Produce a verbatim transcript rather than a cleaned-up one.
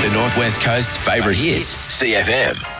the Northwest Coast's favourite hits, C F M.